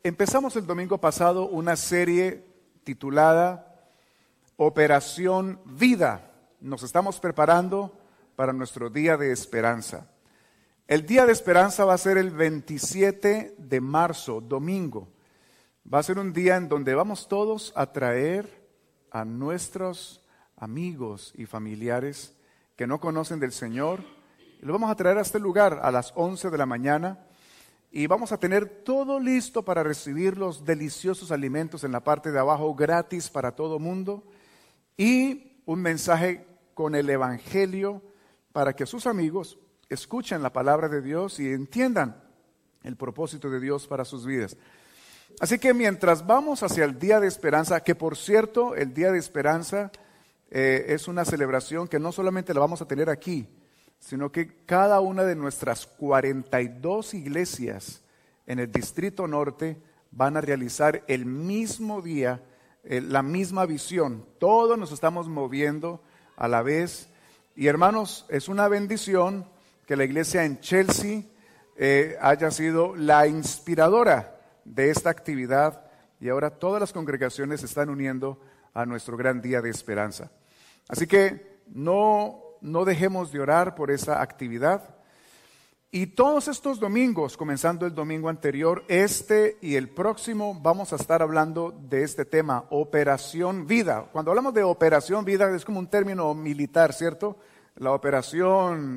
empezamos el domingo pasado una serie titulada Operación Vida. Nos estamos preparando para nuestro día de esperanza. El día de esperanza va a ser el 27 de marzo, domingo. Va a ser un día en donde vamos todos a traer a nuestros amigos y familiares que no conocen del Señor. Y los vamos a traer a este lugar a las 11 de la mañana. Y vamos a tener todo listo para recibir los deliciosos alimentos en la parte de abajo, gratis para todo mundo. Y un mensaje con el Evangelio para que sus amigos escuchen la palabra de Dios y entiendan el propósito de Dios para sus vidas. Así que mientras vamos hacia el Día de Esperanza, que por cierto, el Día de Esperanza es una celebración que no solamente la vamos a tener aquí, sino que cada una de nuestras 42 iglesias en el Distrito Norte van a realizar el mismo día, la misma visión. Todos nos estamos moviendo a la vez. Y hermanos, es una bendición que la iglesia en Chelsea haya sido la inspiradora de esta actividad y ahora todas las congregaciones se están uniendo a nuestro gran día de esperanza. Así que no dejemos de orar por esa actividad. Y todos estos domingos, comenzando el domingo anterior, este y el próximo, vamos a estar hablando de este tema, Operación Vida. Cuando hablamos de Operación Vida es como un término militar, ¿cierto? La operación,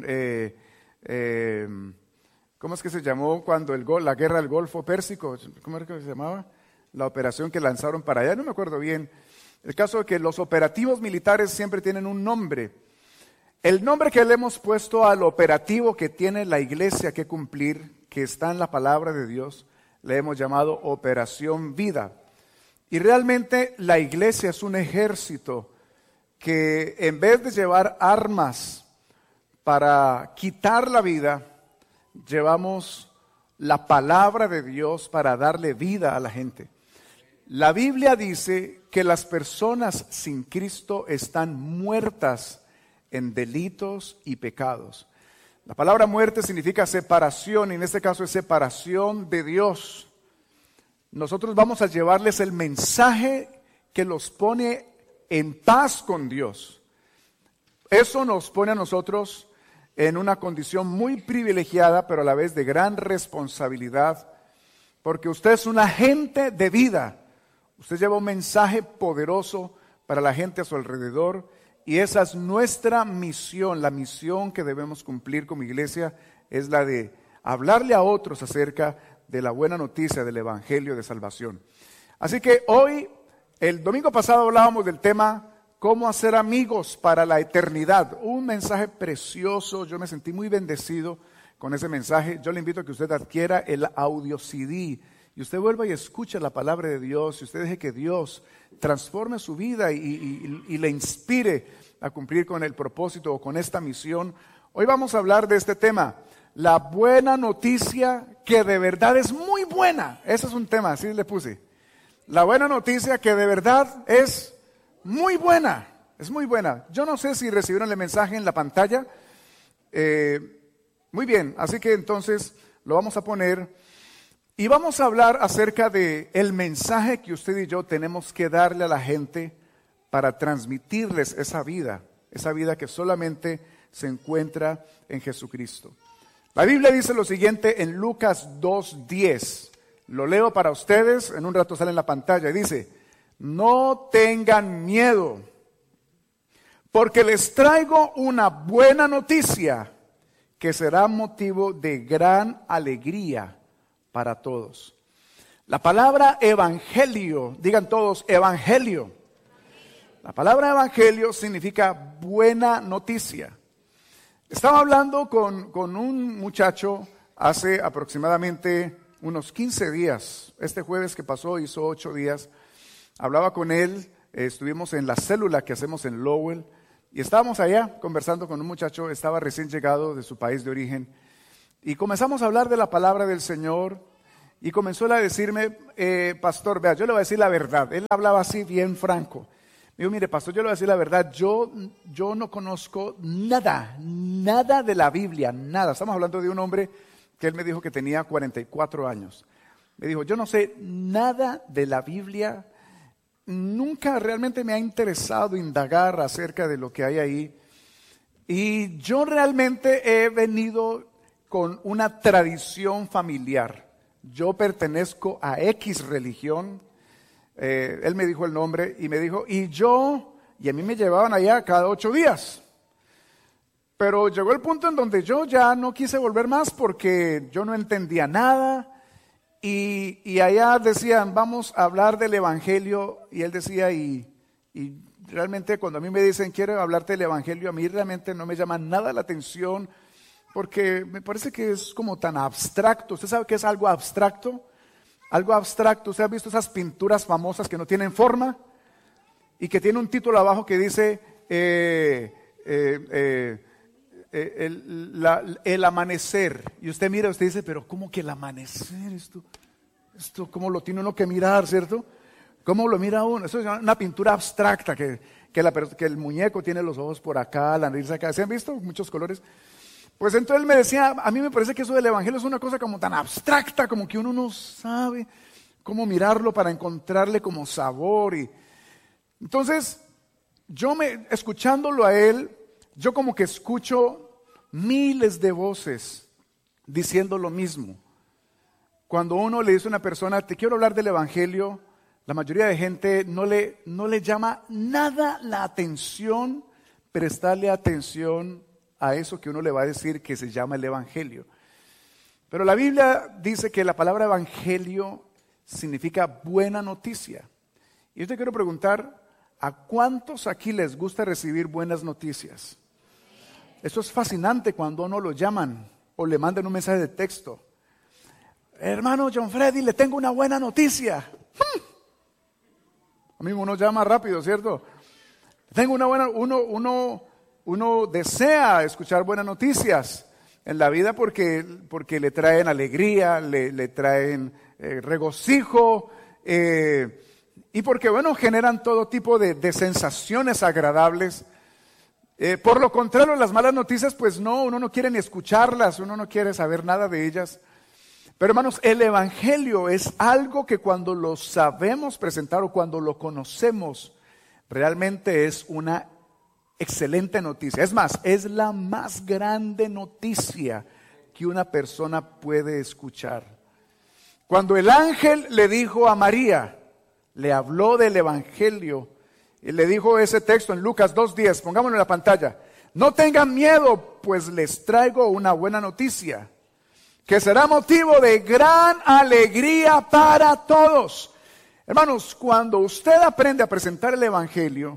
¿cómo es que se llamó cuando la guerra del Golfo Pérsico? ¿Cómo era que se llamaba? La operación que lanzaron para allá, no me acuerdo bien. El caso es que los operativos militares siempre tienen un nombre. El nombre que le hemos puesto al operativo que tiene la iglesia que cumplir, que está en la palabra de Dios, le hemos llamado Operación Vida. Y realmente la iglesia es un ejército que en vez de llevar armas para quitar la vida, llevamos la palabra de Dios para darle vida a la gente. La Biblia dice que las personas sin Cristo están muertas en delitos y pecados. La palabra muerte significa separación, y en este caso es separación de Dios. Nosotros vamos a llevarles el mensaje que los pone en paz con Dios. Eso nos pone a nosotros en una condición muy privilegiada, pero a la vez de gran responsabilidad, porque usted es un agente de vida. Usted lleva un mensaje poderoso para la gente a su alrededor. Y esa es nuestra misión, la misión que debemos cumplir como iglesia es la de hablarle a otros acerca de la buena noticia del Evangelio de salvación. Así que hoy, el domingo pasado hablábamos del tema cómo hacer amigos para la eternidad. Un mensaje precioso, yo me sentí muy bendecido con ese mensaje. Yo le invito a que usted adquiera el audio CD y usted vuelva y escuche la palabra de Dios y usted deje que Dios transforme su vida y le inspire a cumplir con el propósito o con esta misión. Hoy vamos a hablar de este tema, la buena noticia que de verdad es muy buena. Ese es un tema, así le puse. La buena noticia que de verdad es muy buena, es muy buena. Yo no sé si recibieron el mensaje en la pantalla. Muy bien, así que entonces lo vamos a poner. Y vamos a hablar acerca de el mensaje que usted y yo tenemos que darle a la gente para transmitirles esa vida que solamente se encuentra en Jesucristo. La Biblia dice lo siguiente en Lucas 2:10. Lo leo para ustedes, en un rato sale en la pantalla. Dice, no tengan miedo, porque les traigo una buena noticia que será motivo de gran alegría para todos. La palabra evangelio, digan todos evangelio. La palabra evangelio significa buena noticia. Estaba hablando con un muchacho hace aproximadamente unos 15 días. Este jueves que pasó hizo 8 días. Hablaba con él, estuvimos en la célula que hacemos en Lowell y estábamos allá conversando con un muchacho, estaba recién llegado de su país de origen. Y comenzamos a hablar de la palabra del Señor y comenzó a decirme, pastor, vea, yo le voy a decir la verdad. Él hablaba así bien franco. Me dijo, mire, pastor, yo le voy a decir la verdad, yo no conozco nada de la Biblia, nada. Estamos hablando de un hombre que él me dijo que tenía 44 años. me dijo, yo no sé nada de la Biblia, nunca realmente me ha interesado indagar acerca de lo que hay ahí. Y yo realmente he venido con una tradición familiar. Yo pertenezco a X religión. Él me dijo el nombre y me dijo, y a mí me llevaban allá cada 8 días. Pero llegó el punto en donde yo ya no quise volver más porque yo no entendía nada. Y allá decían, vamos a hablar del Evangelio. Y él decía, y realmente cuando a mí me dicen, quiero hablarte del Evangelio, a mí realmente no me llama nada la atención porque me parece que es como tan abstracto. ¿Usted sabe qué es algo abstracto? Algo abstracto. ¿Usted ha visto esas pinturas famosas que no tienen forma y que tiene un título abajo que dice el amanecer? Y usted mira, usted dice, pero ¿cómo que el amanecer? Esto ¿cómo lo tiene uno que mirar, cierto? ¿Cómo lo mira uno? Eso es una pintura abstracta que el muñeco tiene los ojos por acá, la nariz acá. ¿Se han visto? Muchos colores. Pues entonces él me decía, a mí me parece que eso del Evangelio es una cosa como tan abstracta, como que uno no sabe cómo mirarlo para encontrarle como sabor. Y entonces, escuchándolo a él, yo como que escucho miles de voces diciendo lo mismo. Cuando uno le dice a una persona, te quiero hablar del Evangelio, la mayoría de gente no le llama nada la atención, prestarle atención a eso que uno le va a decir que se llama el Evangelio. Pero la Biblia dice que la palabra Evangelio significa buena noticia. Y yo te quiero preguntar, ¿a cuántos aquí les gusta recibir buenas noticias? Eso es fascinante cuando uno lo llaman o le mandan un mensaje de texto. Hermano John Freddy, le tengo una buena noticia. A mí uno llama rápido, ¿cierto? Tengo una buena, uno desea escuchar buenas noticias en la vida porque le traen alegría, le traen regocijo, y porque, bueno, generan todo tipo de sensaciones agradables. Por lo contrario, las malas noticias, pues no, uno no quiere ni escucharlas, uno no quiere saber nada de ellas. Pero hermanos, el Evangelio es algo que cuando lo sabemos presentar o cuando lo conocemos, realmente es una excelente noticia. Es más, es la más grande noticia que una persona puede escuchar. Cuando el ángel le dijo a María, le habló del Evangelio, y le dijo ese texto en Lucas 2:10, pongámoslo en la pantalla. No tengan miedo, pues les traigo una buena noticia, que será motivo de gran alegría para todos. Hermanos, cuando usted aprende a presentar el Evangelio,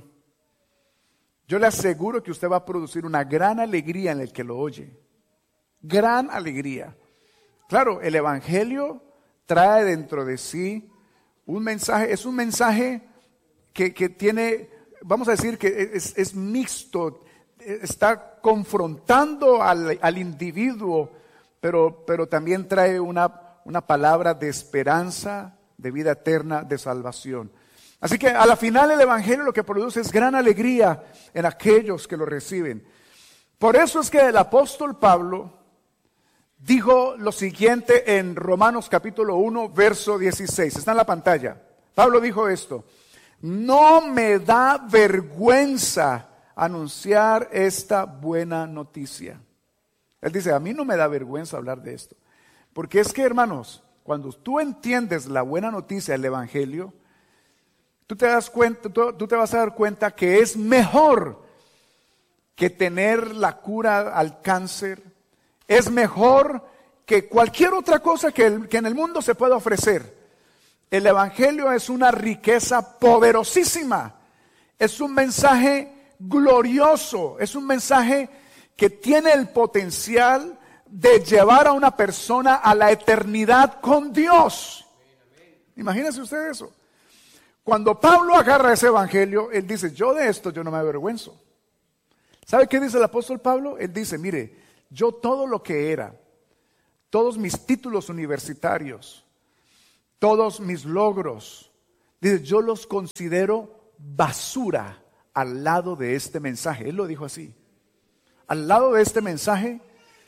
yo le aseguro que usted va a producir una gran alegría en el que lo oye. Gran alegría. Claro, el Evangelio trae dentro de sí un mensaje, es un mensaje que tiene, vamos a decir que es mixto, está confrontando al individuo, pero también trae una palabra de esperanza, de vida eterna, de salvación. Así que a la final el Evangelio lo que produce es gran alegría en aquellos que lo reciben. Por eso es que el apóstol Pablo dijo lo siguiente en Romanos capítulo 1, verso 16. Está en la pantalla. Pablo dijo esto: no me da vergüenza anunciar esta buena noticia. Él dice, a mí no me da vergüenza hablar de esto. Porque es que, hermanos, cuando tú entiendes la buena noticia del Evangelio, tú te vas a dar cuenta que es mejor que tener la cura al cáncer. Es mejor que cualquier otra cosa que en el mundo se pueda ofrecer. El Evangelio es una riqueza poderosísima. Es un mensaje glorioso. Es un mensaje que tiene el potencial de llevar a una persona a la eternidad con Dios. Imagínense usted eso. Cuando Pablo agarra ese Evangelio, él dice, yo de esto yo no me avergüenzo. ¿Sabe qué dice el apóstol Pablo? Él dice, mire, yo todo lo que era, todos mis títulos universitarios, todos mis logros, dice, yo los considero basura al lado de este mensaje. Él lo dijo así. Al lado de este mensaje,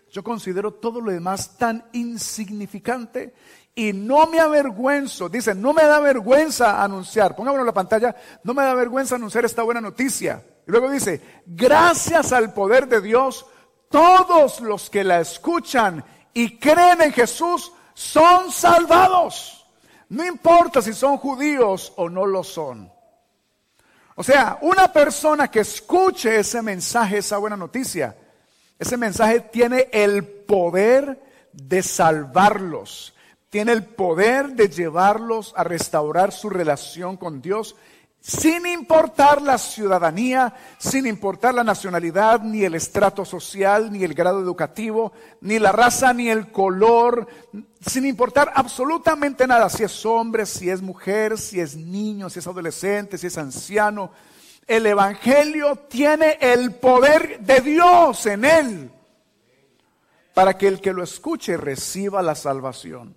yo considero todo lo demás tan insignificante y no me avergüenzo. Dice, no me da vergüenza anunciar. Pongámoslo en la pantalla. No me da vergüenza anunciar esta buena noticia. Y luego dice, gracias al poder de Dios, todos los que la escuchan y creen en Jesús son salvados. No importa si son judíos o no lo son. O sea, una persona que escuche ese mensaje, esa buena noticia, ese mensaje tiene el poder de salvarlos. Tiene el poder de llevarlos a restaurar su relación con Dios, sin importar la ciudadanía, sin importar la nacionalidad, ni el estrato social, ni el grado educativo, ni la raza, ni el color, sin importar absolutamente nada, si es hombre, si es mujer, si es niño, si es adolescente, si es anciano. El Evangelio tiene el poder de Dios en él, para que el que lo escuche reciba la salvación.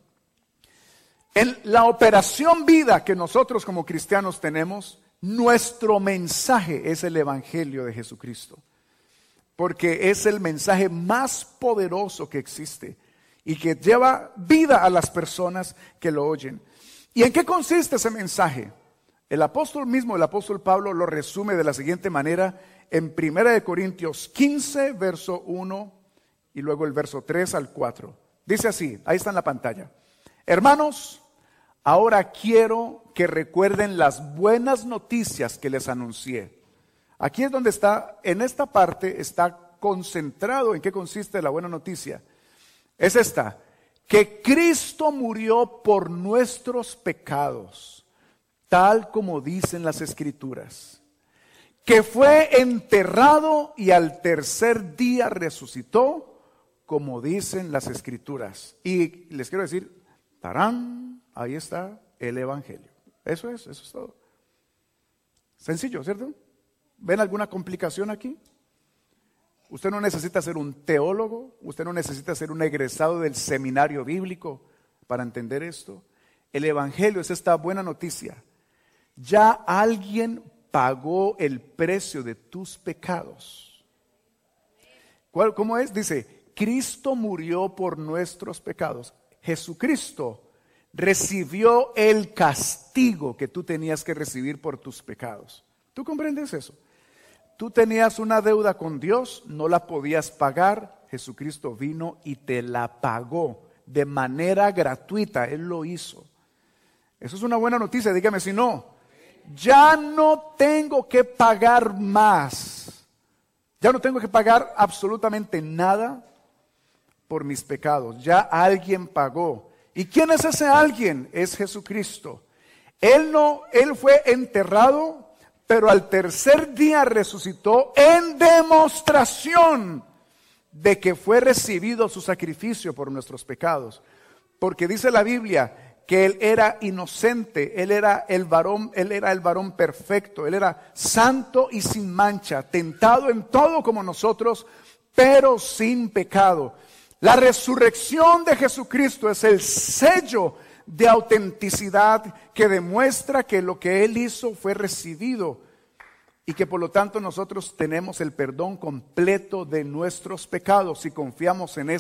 En la operación vida que nosotros como cristianos tenemos, nuestro mensaje es el Evangelio de Jesucristo, porque es el mensaje más poderoso que existe y que lleva vida a las personas que lo oyen. ¿Y en qué consiste ese mensaje? El apóstol Pablo, lo resume de la siguiente manera en 1 Corintios 15, verso 1 y luego el verso 3 al 4. Dice así, ahí está en la pantalla. Hermanos, ahora quiero que recuerden las buenas noticias que les anuncié. Aquí es donde está, en esta parte está concentrado en qué consiste la buena noticia. Es esta, que Cristo murió por nuestros pecados, tal como dicen las Escrituras, que fue enterrado y al tercer día resucitó, como dicen las Escrituras. Y les quiero decir, tarán, ahí está el Evangelio. Eso es todo. Sencillo, ¿cierto? ¿Ven alguna complicación aquí? Usted no necesita ser un teólogo, usted no necesita ser un egresado del seminario bíblico para entender esto. El Evangelio es esta buena noticia. Ya alguien pagó el precio de tus pecados. ¿Cómo es? Dice, Cristo murió por nuestros pecados. Jesucristo recibió el castigo que tú tenías que recibir por tus pecados. ¿Tú comprendes eso? Tú tenías una deuda con Dios, no la podías pagar. Jesucristo vino y te la pagó de manera gratuita. Él lo hizo. Eso es una buena noticia, dígame si no. Ya no tengo que pagar más. Ya no tengo que pagar absolutamente nada por mis pecados. Ya alguien pagó. ¿Y quién es ese alguien? Es Jesucristo. Él fue enterrado, pero al tercer día resucitó en demostración de que fue recibido su sacrificio por nuestros pecados. Porque dice la Biblia que él era inocente, él era el varón perfecto, él era santo y sin mancha, tentado en todo como nosotros, pero sin pecado. La resurrección de Jesucristo es el sello de autenticidad que demuestra que lo que Él hizo fue recibido y que por lo tanto nosotros tenemos el perdón completo de nuestros pecados y confiamos en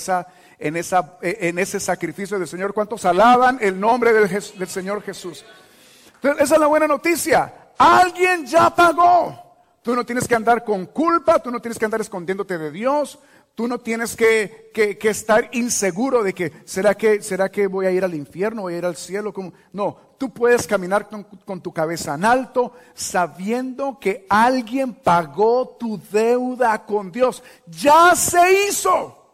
ese sacrificio del Señor. ¿Cuántos alaban el nombre del Señor Jesús? Entonces, esa es la buena noticia. Alguien ya pagó. Tú no tienes que andar con culpa, tú no tienes que andar escondiéndote de Dios. Tú no tienes que estar inseguro de que ¿será que voy a ir al infierno, voy a ir al cielo? No, tú puedes caminar con tu cabeza en alto sabiendo que alguien pagó tu deuda con Dios. Ya se hizo,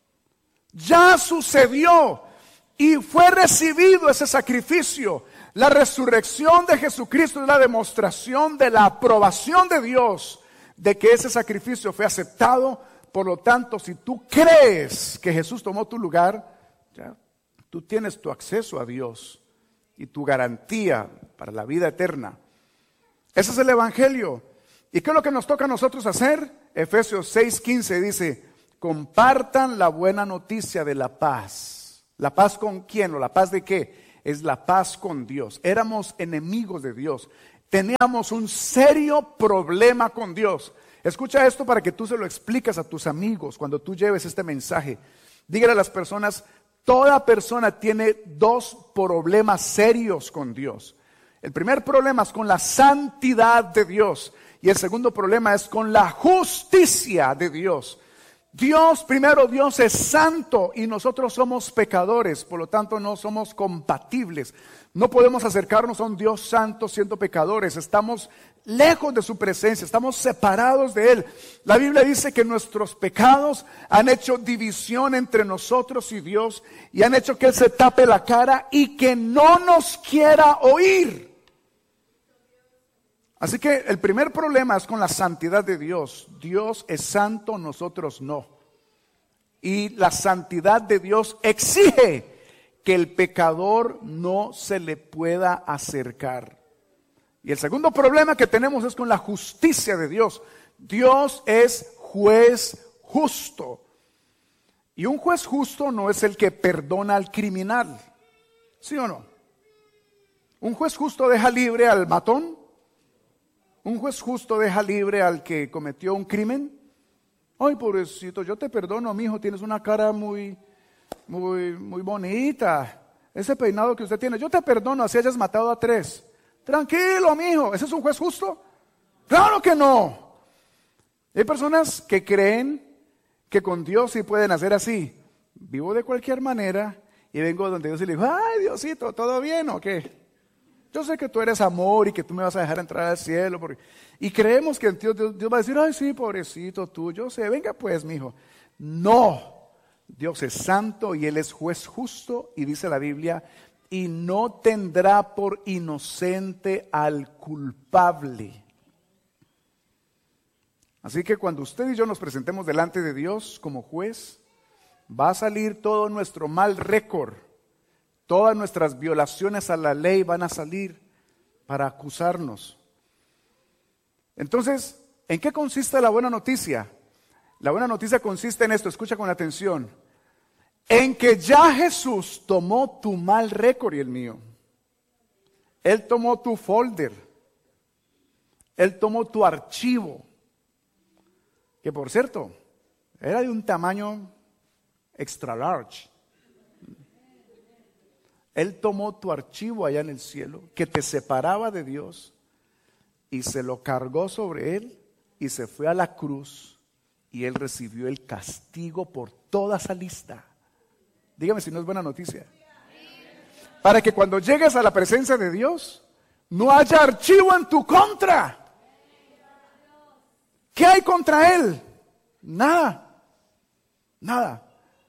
ya sucedió y fue recibido ese sacrificio. La resurrección de Jesucristo es la demostración de la aprobación de Dios de que ese sacrificio fue aceptado. Por lo tanto, si tú crees que Jesús tomó tu lugar, ya, tú tienes tu acceso a Dios y tu garantía para la vida eterna. Ese es el Evangelio. ¿Y qué es lo que nos toca a nosotros hacer? Efesios 6:15 dice, compartan la buena noticia de la paz. ¿La paz con quién o la paz de qué? Es la paz con Dios. Éramos enemigos de Dios. Teníamos un serio problema con Dios. Escucha esto para que tú se lo expliques a tus amigos cuando tú lleves este mensaje. Dígale a las personas, toda persona tiene dos problemas serios con Dios. El primer problema es con la santidad de Dios y el segundo problema es con la justicia de Dios. Dios es santo y nosotros somos pecadores, por lo tanto no somos compatibles. No podemos acercarnos a un Dios santo siendo pecadores, estamos lejos de su presencia, estamos separados de Él. La Biblia dice que nuestros pecados han hecho división entre nosotros y Dios y han hecho que Él se tape la cara y que no nos quiera oír. Así que el primer problema es con la santidad de Dios. Dios es santo, nosotros no. Y la santidad de Dios exige que el pecador no se le pueda acercar. Y el segundo problema que tenemos es con la justicia de Dios. Dios es juez justo. Y un juez justo no es el que perdona al criminal. ¿Sí o no? Un juez justo deja libre al matón. ¿Un juez justo deja libre al que cometió un crimen? Ay, pobrecito, yo te perdono, mijo, tienes una cara muy bonita. Ese peinado que usted tiene, yo te perdono, así hayas matado a 3. Tranquilo, mijo, ¿ese es un juez justo? Claro que no. Hay personas que creen que con Dios sí pueden hacer así. Vivo de cualquier manera y vengo donde Dios y le digo, ay, Diosito, ¿todo bien o qué? Yo sé que tú eres amor y que tú me vas a dejar entrar al cielo. Y creemos que Dios va a decir, ay sí, pobrecito tú, yo sé, venga pues, mijo. No, Dios es santo y Él es juez justo y dice la Biblia, y no tendrá por inocente al culpable. Así que cuando usted y yo nos presentemos delante de Dios como juez, va a salir todo nuestro mal récord. Todas nuestras violaciones a la ley van a salir para acusarnos. Entonces, ¿en qué consiste la buena noticia? La buena noticia consiste en esto, escucha con atención. En que ya Jesús tomó tu mal récord y el mío. Él tomó tu folder. Él tomó tu archivo. Que por cierto, era de un tamaño extra large. Él tomó tu archivo allá en el cielo, que te separaba de Dios, y se lo cargó sobre Él, y se fue a la cruz, y Él recibió el castigo por toda esa lista. Dígame si no es buena noticia. Para que cuando llegues a la presencia de Dios, no haya archivo en tu contra. ¿Qué hay contra Él? Nada. Nada.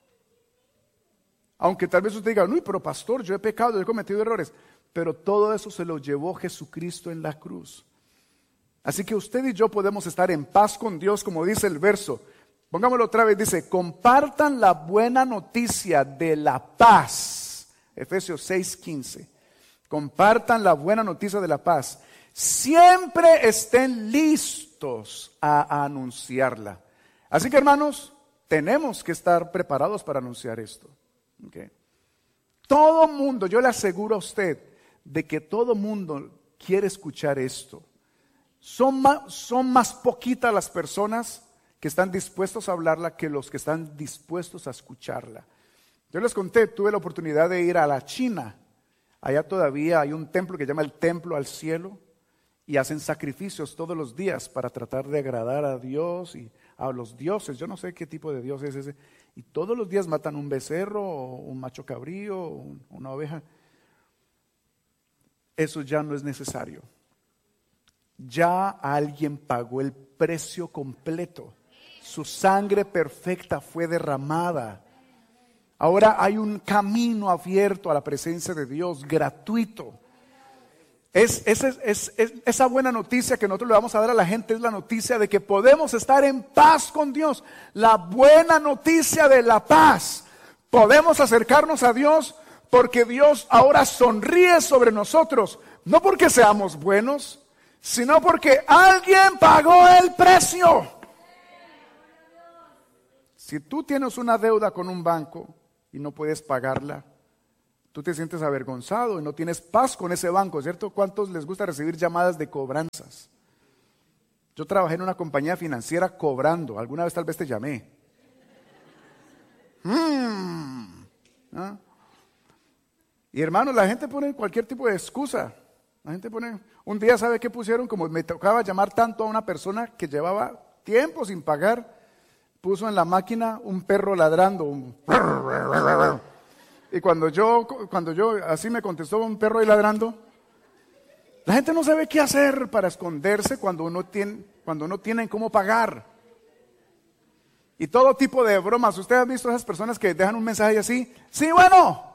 Aunque tal vez usted diga, uy, pero pastor, yo he pecado, yo he cometido errores. Pero todo eso se lo llevó Jesucristo en la cruz. Así que usted y yo podemos estar en paz con Dios, como dice el verso. Pongámoslo otra vez, dice, compartan la buena noticia de la paz. Efesios 6:15. Compartan la buena noticia de la paz. Siempre estén listos a anunciarla. Así que hermanos, tenemos que estar preparados para anunciar esto. Okay. Todo mundo, yo le aseguro a usted de que todo mundo quiere escuchar esto. Son más poquitas las personas que están dispuestos a hablarla que los que están dispuestos a escucharla. Yo les conté, tuve la oportunidad de ir a la China. Allá todavía hay un templo que se llama el Templo al Cielo y hacen sacrificios todos los días para tratar de agradar a Dios y a los dioses. Yo no sé qué tipo de dios es ese. Y todos los días matan un becerro, o un macho cabrío, o una oveja. Eso ya no es necesario. Ya alguien pagó el precio completo. Su sangre perfecta fue derramada. Ahora hay un camino abierto a la presencia de Dios, gratuito. Esa buena noticia que nosotros le vamos a dar a la gente es la noticia de que podemos estar en paz con Dios. La buena noticia de la paz. Podemos acercarnos a Dios porque Dios ahora sonríe sobre nosotros. No porque seamos buenos, sino porque alguien pagó el precio. Si tú tienes una deuda con un banco y no puedes pagarla, tú te sientes avergonzado y no tienes paz con ese banco, ¿cierto? ¿Cuántos les gusta recibir llamadas de cobranzas? Yo trabajé en una compañía financiera cobrando. Alguna vez tal vez te llamé. ¿Ah? Y hermano, la gente pone cualquier tipo de excusa. La gente pone, un día, ¿sabe qué pusieron? Como me tocaba llamar tanto a una persona que llevaba tiempo sin pagar, puso en la máquina un perro ladrando. Y cuando yo, así me contestó un perro ahí ladrando, la gente no sabe qué hacer para esconderse cuando no tienen cómo pagar. Y todo tipo de bromas. ¿Usted ha visto a esas personas que dejan un mensaje así? Sí, bueno.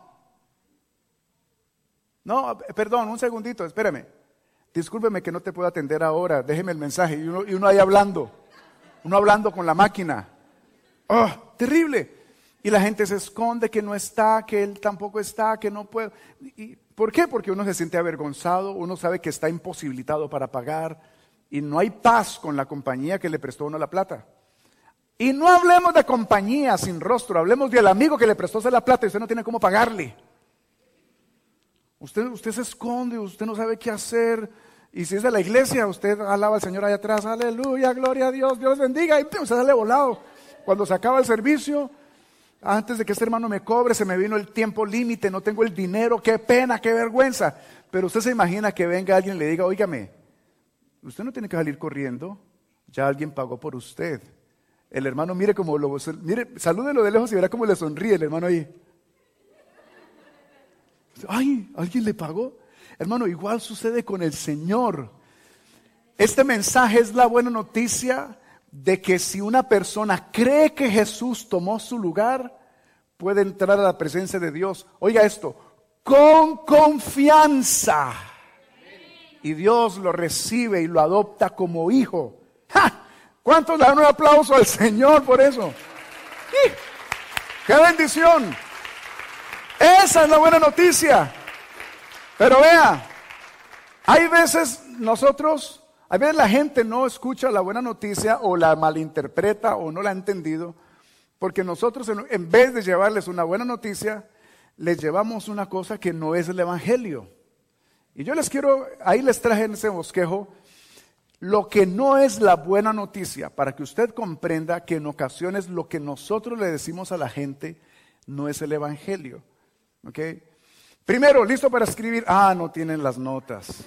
No, perdón, un segundito, espéreme. Discúlpeme que no te puedo atender ahora, déjeme el mensaje. Y uno ahí hablando, con la máquina. ¡Oh, terrible! Y la gente se esconde que no está, que él tampoco está, que no puede. ¿Por qué? Porque uno se siente avergonzado, uno sabe que está imposibilitado para pagar y no hay paz con la compañía que le prestó a uno la plata. Y no hablemos de compañía sin rostro, hablemos del amigo que le prestó la plata y usted no tiene cómo pagarle. Usted se esconde, usted no sabe qué hacer. Y si es de la iglesia, usted alaba al Señor allá atrás, aleluya, gloria a Dios, Dios bendiga. Y usted sale volado. Cuando se acaba el servicio, antes de que este hermano me cobre, se me vino el tiempo límite, no tengo el dinero, qué pena, qué vergüenza. Pero usted se imagina que venga alguien y le diga, óigame, usted no tiene que salir corriendo, ya alguien pagó por usted. El hermano mire, salúdelo de lejos y verá cómo le sonríe el hermano ahí. Ay, ¿alguien le pagó? Hermano, igual sucede con el Señor. Este mensaje es la buena noticia de que si una persona cree que Jesús tomó su lugar, puede entrar a la presencia de Dios. Oiga esto, con confianza. Y Dios lo recibe y lo adopta como hijo. ¡Ja! ¿Cuántos le dan un aplauso al Señor por eso? ¡Sí! ¡Qué bendición! Esa es la buena noticia. Pero vea, hay veces la gente no escucha la buena noticia o la malinterpreta o no la ha entendido, porque nosotros en vez de llevarles una buena noticia, les llevamos una cosa que no es el evangelio. Y yo ahí les traje en ese bosquejo lo que no es la buena noticia, para que usted comprenda que en ocasiones lo que nosotros le decimos a la gente no es el evangelio. ¿Ok? Primero, ¿listo para escribir? No tienen las notas.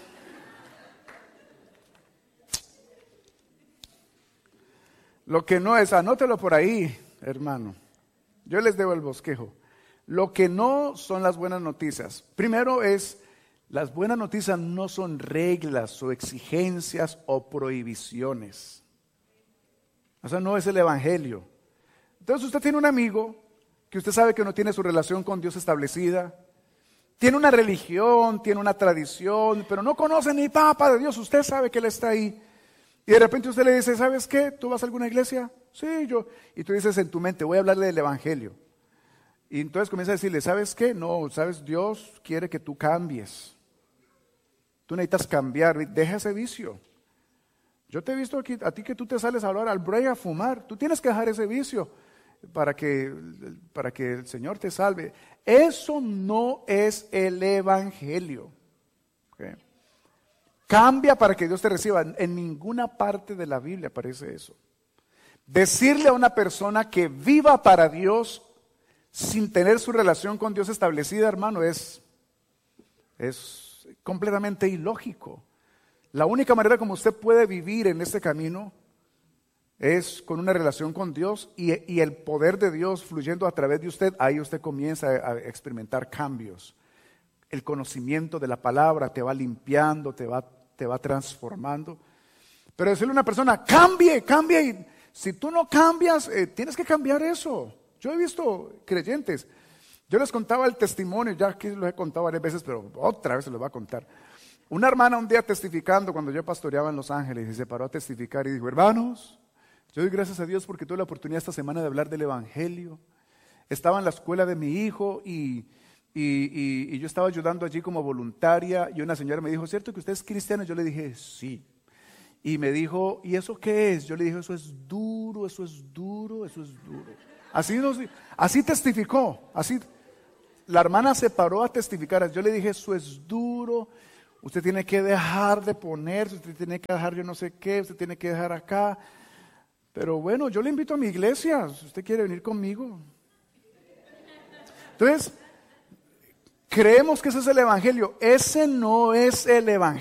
Lo que no es, anótelo por ahí, hermano. Yo les debo el bosquejo. Lo que no son las buenas noticias. Primero las buenas noticias no son reglas o exigencias o prohibiciones. O sea, no es el evangelio. Entonces usted tiene un amigo que usted sabe que no tiene su relación con Dios establecida, tiene una religión, tiene una tradición, pero no conoce ni papa de Dios, usted sabe que Él está ahí. Y de repente usted le dice, ¿sabes qué? ¿Tú vas a alguna iglesia? Sí, yo. Y tú dices en tu mente, voy a hablarle del evangelio. Y entonces comienza a decirle, ¿sabes qué? No, ¿sabes? Dios quiere que tú cambies. Tú necesitas cambiar, deja ese vicio. Yo te he visto aquí, a ti que tú te sales a hablar al break a fumar, tú tienes que dejar ese vicio para que el Señor te salve. Eso no es el evangelio. ¿Okay? Cambia para que Dios te reciba. En ninguna parte de la Biblia aparece eso. Decirle a una persona que viva para Dios sin tener su relación con Dios establecida, hermano, es completamente ilógico. La única manera como usted puede vivir en este camino es con una relación con Dios y el poder de Dios fluyendo a través de usted. Ahí usted comienza a experimentar cambios. El conocimiento de la palabra te va limpiando, te va transformando. Pero decirle a una persona, cambie, y si tú no cambias, tienes que cambiar eso. Yo he visto creyentes, yo les contaba el testimonio, ya que lo he contado varias veces, pero otra vez se lo voy a contar. Una hermana un día testificando, cuando yo pastoreaba en Los Ángeles, y se paró a testificar y dijo, hermanos, yo doy gracias a Dios porque tuve la oportunidad esta semana de hablar del evangelio. Estaba en la escuela de mi hijo y yo estaba ayudando allí como voluntaria y una señora me dijo, ¿cierto que usted es cristiano? Yo le dije, sí. Y me dijo, ¿y eso qué es? Yo le dije, eso es duro, eso es duro, eso es duro. Así testificó, así. La hermana se paró a testificar. Yo le dije, eso es duro. usted tiene que dejar de ponerse, usted tiene que dejar yo no sé qué, usted tiene que dejar acá. Pero bueno, yo le invito a mi iglesia, si usted quiere venir conmigo. Entonces, creemos que ese es el evangelio. Ese no es el evangelio.